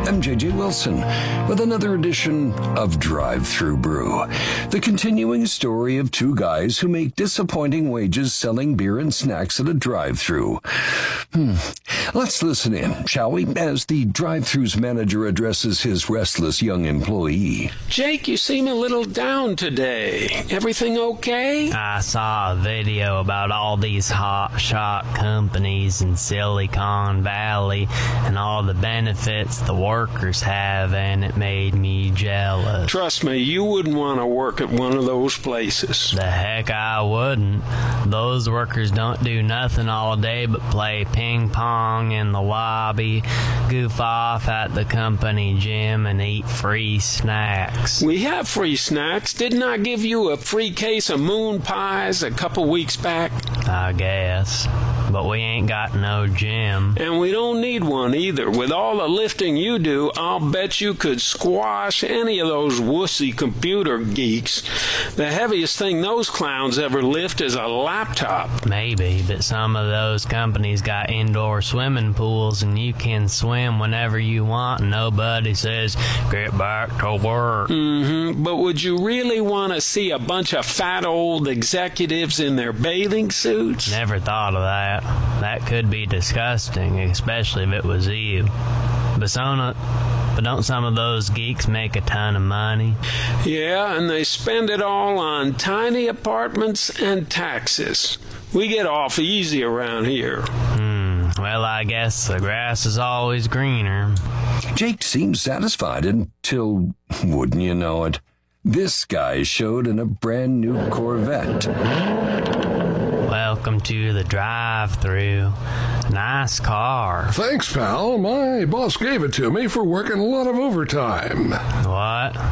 I'm J.J. Wilson with another edition of Drive-Thru Brew, the continuing story of two guys who make disappointing wages selling beer and snacks at a drive-thru. Let's listen in, shall we, as the drive-thru's manager addresses his restless young employee. Jake, you seem a little down today. Everything okay? I saw a video about all these hot shot companies in Silicon Valley and all the benefits the workers have, and it made me jealous. Trust me, you wouldn't want to work at one of those places. The heck I wouldn't. Those workers don't do nothing all day but play ping pong in the lobby, goof off at the company gym, and eat free snacks. We have free snacks. Didn't I give you a free case of moon pies a couple weeks back? I guess. But we ain't got no gym. And we don't need one either. With all the lifting you do, I'll bet you could squash any of those wussy computer geeks. The heaviest thing those clowns ever lift is a laptop. Maybe, but some of those companies got indoor swimming pools and you can swim whenever you want and nobody says, get back to work. But would you really want to see a bunch of fat old executives in their bathing suits? Never thought of that. That could be disgusting, especially if it was you. But don't some of those geeks make a ton of money? Yeah, and they spend it all on tiny apartments and taxes. We get off easy around here. Well, I guess the grass is always greener. Jake seemed satisfied until, wouldn't you know it, this guy showed in a brand new Corvette. Welcome to the drive-thru. Nice car. Thanks, pal. My boss gave it to me for working a lot of overtime. What?